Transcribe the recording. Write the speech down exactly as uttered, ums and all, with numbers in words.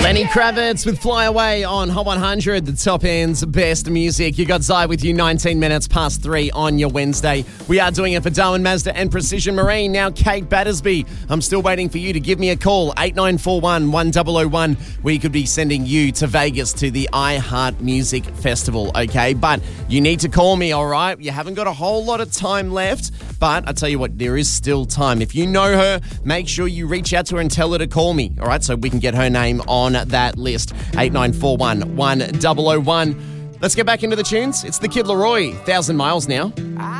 Lenny Kravitz with Fly Away on Hot one hundred, the top end's best music. You got Zai with you nineteen minutes past three on your Wednesday. We are doing it for Darwin Mazda and Precision Marine. Now, Kate Battersby, I'm still waiting for you to give me a call, eight nine four one, one zero zero one. We could be sending you to Vegas to the iHeart Music Festival, okay? But you need to call me, all right? You haven't got a whole lot of time left, but I tell you what, there is still time. If you know her, make sure you reach out to her and tell her to call me, all right? So we can get her name on that list. eight nine four one, one zero zero one. Let's get back into the tunes. It's the Kid Laroi, Thousand Miles now.